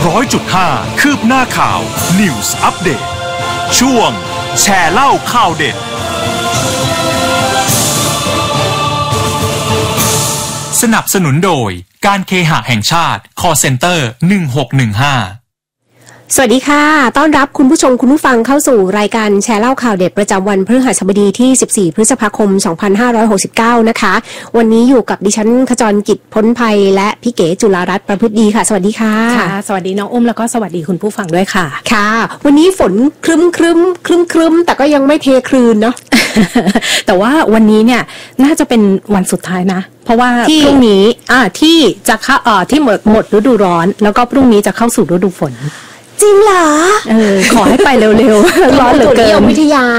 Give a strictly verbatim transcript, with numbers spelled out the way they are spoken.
ร้อยจุดห้าคืบหน้าข่าว News Update ช่วงแชร์เล่าข่าวเด็ดสนับสนุนโดยการเคหะแห่งชาติ Call Center หนึ่งหกหนึ่งห้าสวัสดีค่ะต้อนรับคุณผู้ชมคุณผู้ฟังเข้าสู่รายการแชร์เล่าข่าวเด็ดประจำวันพฤหัสบดีที่สิบสี่พฤษภาคมสองพันห้าร้อยหกสิบเก้านะคะวันนี้อยู่กับดิฉันขจรกิจพ้นภัยและพี่เก๋จุฬารัตน์ประพฤติดีค่ะสวัสดีค่ะค่ะสวัสดีน้องอุ้มแล้วก็สวัสดีคุณผู้ฟังด้วยค่ะค่ะวันนี้ฝนครึ้มครึ้มครึ้มครึ้มแต่ก็ยังไม่เทคลืนเนาะแต่ว่าวันนี้เนี่ยน่าจะเป็นวันสุดท้ายนะเพราะว่าพรุ่งนี้อ่าที่จะเข้าเอ่อที่หมดหมดฤดูร้อนแล้วก็พรุ่งนี้จะเข้าสู่ฤดูฝนจริงเหรอเออขอให้ไปเร็วๆร้อนเหลือเกินวิทยา